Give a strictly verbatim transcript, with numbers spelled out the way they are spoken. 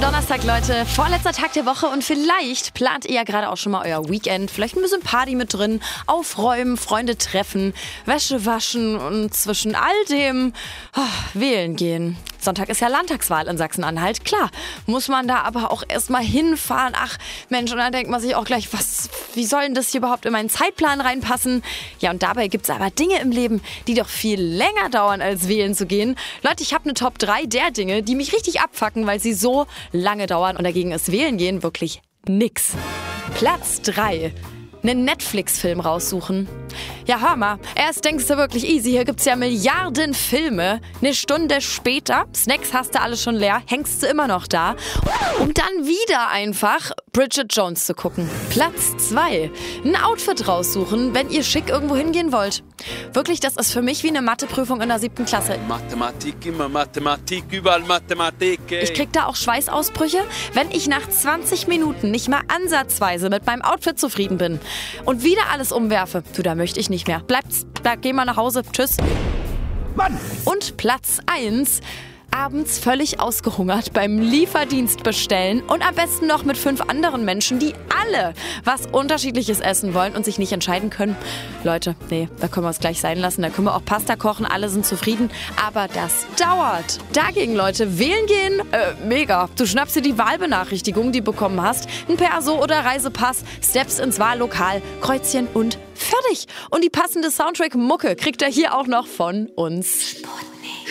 Donnerstag, Leute. Vorletzter Tag der Woche und vielleicht plant ihr ja gerade auch schon mal euer Weekend. Vielleicht ein bisschen Party mit drin, aufräumen, Freunde treffen, Wäsche waschen und zwischen all dem oh, wählen gehen. Sonntag ist ja Landtagswahl in Sachsen-Anhalt. Klar, muss man da aber auch erstmal hinfahren. Ach Mensch, und dann denkt man sich auch gleich, was, wie soll denn das hier überhaupt in meinen Zeitplan reinpassen? Ja, und dabei gibt es aber Dinge im Leben, die doch viel länger dauern, als wählen zu gehen. Leute, ich habe eine Top drei der Dinge, die mich richtig abfacken, weil sie so lange dauern. Und dagegen ist wählen gehen wirklich nix. Platz drei. Einen Netflix-Film raussuchen. Ja, hör mal, erst denkst du wirklich easy, hier gibt's ja Milliarden Filme. Eine Stunde später, Snacks hast du alle schon leer, hängst du immer noch da. Um dann wieder einfach Bridget Jones zu gucken. Platz zwei. Ein Outfit raussuchen, wenn ihr schick irgendwo hingehen wollt. Wirklich, das ist für mich wie eine Matheprüfung in der siebten Klasse. Mathematik, immer Mathematik, überall Mathematik. Ey. Ich krieg da auch Schweißausbrüche, wenn ich nach zwanzig Minuten nicht mal ansatzweise mit meinem Outfit zufrieden bin. Und wieder alles umwerfe. Du, da möchte ich nicht mehr. Bleibt's, bleib, geh mal nach Hause. Tschüss. Mann! Und Platz eins. Abends völlig ausgehungert beim Lieferdienst bestellen und am besten noch mit fünf anderen Menschen, die alle was Unterschiedliches essen wollen und sich nicht entscheiden können. Leute, nee, da können wir es gleich sein lassen. Da können wir auch Pasta kochen, alle sind zufrieden. Aber das dauert. Dagegen, Leute, wählen gehen, äh, mega. Du schnappst dir die Wahlbenachrichtigung, die du bekommen hast, ein Perso oder Reisepass, steppst ins Wahllokal, Kreuzchen und fertig. Und die passende Soundtrack-Mucke kriegt ihr hier auch noch von uns. Sport.